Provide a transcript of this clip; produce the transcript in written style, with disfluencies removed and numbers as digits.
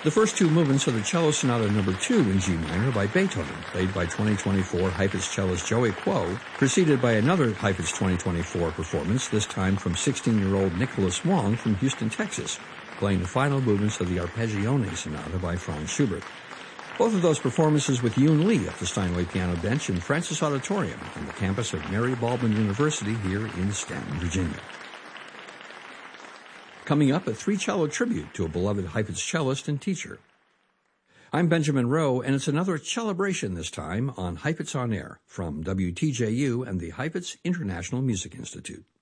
The first two movements of the Cello Sonata No. 2 in G minor by Beethoven, played by 2024 Heifetz cellist Joey Kuo, preceded by another Heifetz 2024 performance, this time from 16-year-old Nicholas Wong from Houston, Texas, playing the final movements of the Arpeggione Sonata by Franz Schubert. Both of those performances with Yoon Lee at the Steinway Piano Bench in Francis Auditorium on the campus of Mary Baldwin University here in Stanton, Virginia. Coming up, a three-cello tribute to a beloved Heifetz cellist and teacher. I'm Benjamin Rowe, and it's another celebration this time on Heifetz on Air from WTJU and the Heifetz International Music Institute.